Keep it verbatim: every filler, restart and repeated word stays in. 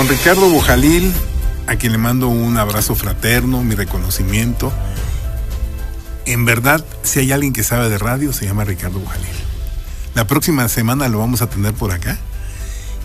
don Ricardo Bojalil, a quien le mando un abrazo fraterno, mi reconocimiento. En verdad, si hay alguien que sabe de radio, se llama Ricardo Bojalil. La próxima semana lo vamos a tener por acá